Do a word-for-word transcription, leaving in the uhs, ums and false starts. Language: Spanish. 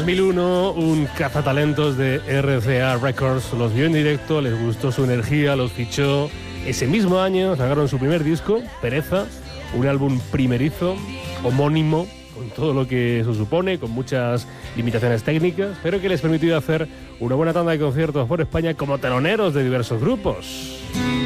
mil uno, un cazatalentos de R C A Records los vio en directo, les gustó su energía, los fichó. Ese mismo año sacaron su primer disco, Pereza, un álbum primerizo, homónimo, con todo lo que eso supone, con muchas limitaciones técnicas, pero que les permitió hacer una buena tanda de conciertos por España como teloneros de diversos grupos.